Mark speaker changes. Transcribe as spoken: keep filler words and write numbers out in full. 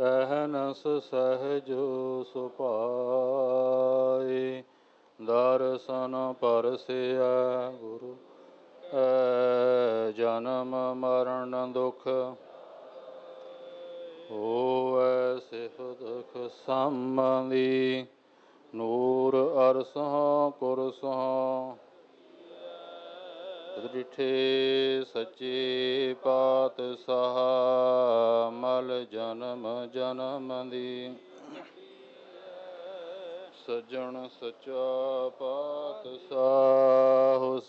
Speaker 1: ਅਹਨਸ ਸਹਿਜੋ ਸੁਭਾਏ। ਦਰਸ਼ਨ ਪਰਸਿਆ ਗੁਰੂ ਐ ਜਨਮ ਮਰਨ ਦੁਖ ਹੋਵੈ ਸਿਫਤ ਸੰਬੰਧੀ। ਨੂਰ ਅਰਸੋਂ ਕੁਰਸੋਂ ਡਿਠੇ ਸੱਚੇ ਪਾਤਸ਼ਾਹ। ਮਲ ਜਨਮ ਜਨਮ ਦੀ ਸੱਜਣ ਸੱਚਾ ਪਾਤਸ਼ਾਹ।